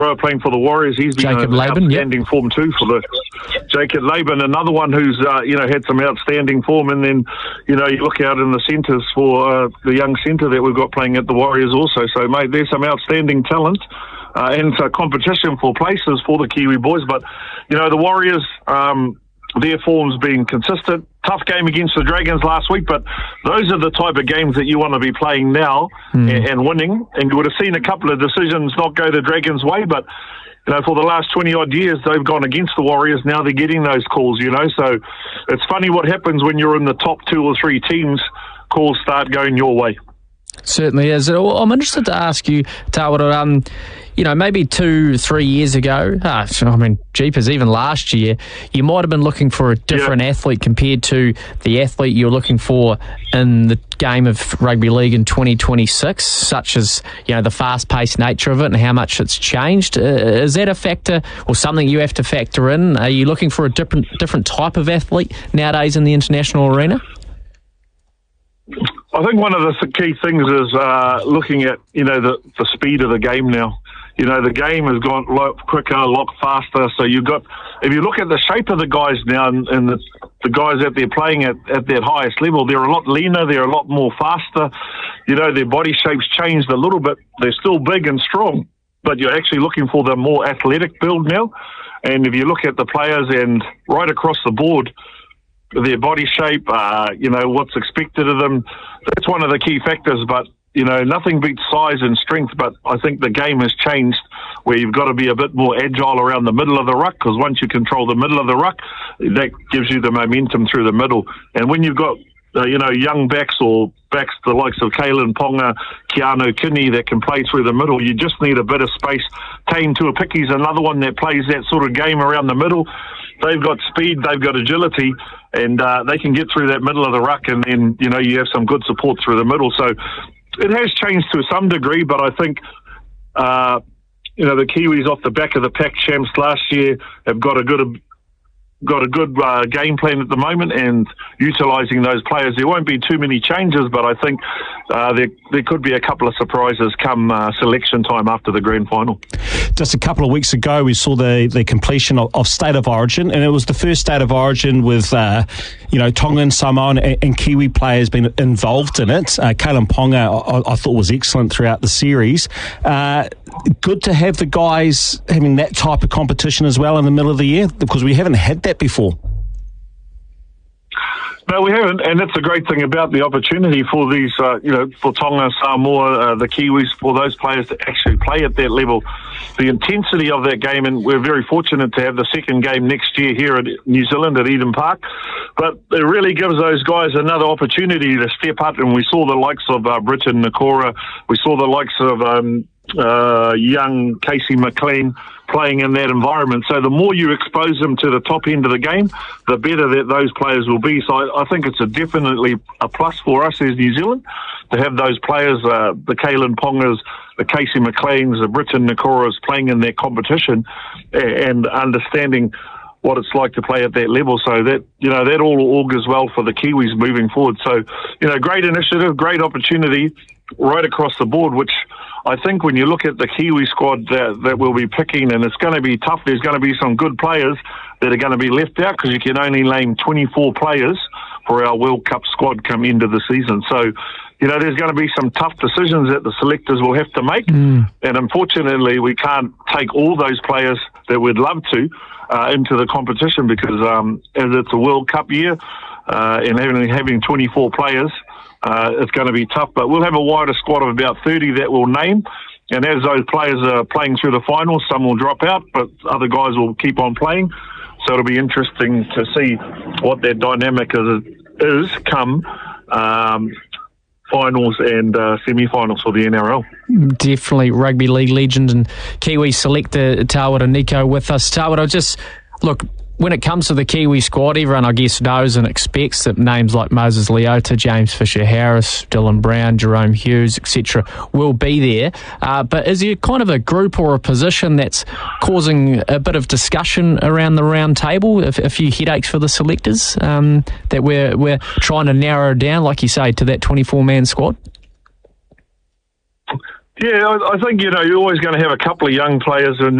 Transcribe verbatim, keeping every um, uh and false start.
playing for the Warriors. He's been Jacob an Laban, outstanding yep. form too for the Jacob Laban, another one who's uh, you know had some outstanding form. And then you know you look out in the centres for uh, the young centre that we've got playing at the Warriors also. So mate, there's some outstanding talent. Uh, and it's a competition for places for the Kiwi boys. But, you know, the Warriors, um, their form's been consistent. Tough game against the Dragons last week, but those are the type of games that you want to be playing now mm. and, and winning. And you would have seen a couple of decisions not go the Dragons' way, but, you know, for the last twenty-odd years, they've gone against the Warriors. Now they're getting those calls, you know. So it's funny what happens when you're in the top two or three teams, calls start going your way. Certainly is. I'm interested to ask you, Tawera, um, you know, maybe two, three years ago, ah, I mean, jeepers, even last year, you might have been looking for a different yeah. athlete compared to the athlete you're looking for in the game of rugby league in twenty twenty-six, such as, you know, the fast-paced nature of it and how much it's changed. Uh, is that a factor or something you have to factor in? Are you looking for a different different type of athlete nowadays in the international arena? I think one of the key things is uh, looking at, you know, the, the speed of the game now. You know, the game has gone a lot quicker, a lot faster. So you've got, if you look at the shape of the guys now and, and the, the guys that they're playing at, at their highest level, they're a lot leaner, they're a lot more faster. You know, their body shape's changed a little bit. They're still big and strong, but you're actually looking for the more athletic build now. And if you look at the players and right across the board, their body shape, uh, you know, what's expected of them, that's one of the key factors. But, you know, nothing beats size and strength, but I think the game has changed where you've got to be a bit more agile around the middle of the ruck, because once you control the middle of the ruck, that gives you the momentum through the middle. And when you've got, uh, you know, young backs or backs the likes of Kalen Ponga, Keanu Kinney that can play through the middle, you just need a bit of space. Tane Tuapike's another one that plays that sort of game around the middle. They've got speed, they've got agility, and uh, they can get through that middle of the ruck, and then, you know, you have some good support through the middle. So it has changed to some degree, but I think, uh, you know, the Kiwis off the back of the pack champs last year have got a good got a good uh, game plan at the moment and utilising those players. There won't be too many changes, but I think uh, there, there could be a couple of surprises come uh, selection time after the grand final. Just a couple of weeks ago, we saw the, the completion of, of State of Origin, and it was the first State of Origin with, uh, you know, Tongan, Samoan and, and Kiwi players being involved in it. Uh, Kalen Ponga, I, I thought, was excellent throughout the series. Uh, good to have the guys having that type of competition as well in the middle of the year, because we haven't had that before. No, we haven't, and that's a great thing about the opportunity for these, uh, you know, for Tonga, Samoa, uh, the Kiwis, for those players to actually play at that level. The intensity of that game, and we're very fortunate to have the second game next year here at New Zealand at Eden Park, but it really gives those guys another opportunity to step up, and we saw the likes of uh, Britton Nakora, we saw the likes of um, uh, young Casey McLean playing in that environment. So the more you expose them to the top end of the game, the better that those players will be. So I, I think it's a definitely a plus for us as New Zealand to have those players, uh, the Kalen Pongas, the Casey McLeans, the Britton Nakoras playing in that competition and understanding what it's like to play at that level. So that, you know, that all augurs well for the Kiwis moving forward. So, you know, great initiative, great opportunity right across the board, which I think when you look at the Kiwi squad that, that we'll be picking, and it's going to be tough, there's going to be some good players that are going to be left out because you can only name twenty-four players for our World Cup squad come into the season. So, you know, there's going to be some tough decisions that the selectors will have to make. Mm. And unfortunately, we can't take all those players that we'd love to uh, into the competition because um, as it's a World Cup year uh, and having, having twenty-four players, Uh, it's going to be tough, but we'll have a wider squad of about thirty that we'll name. And as those players are playing through the finals, some will drop out, but other guys will keep on playing. So it'll be interesting to see what their dynamic is, is come um, finals and uh, semi-finals for the N R L. Definitely rugby league legend and Kiwi selector Tawera Nico with us. Tawera, just look, when it comes to the Kiwi squad, everyone, I guess, knows and expects that names like Moses Leota, James Fisher-Harris, Dylan Brown, Jerome Hughes, et cetera will be there. Uh, but is there kind of a group or a position that's causing a bit of discussion around the round table, a, a few headaches for the selectors, um, that we're, we're trying to narrow down, like you say, to that twenty-four man squad? Yeah, I, I think, you know, you're always going to have a couple of young players, and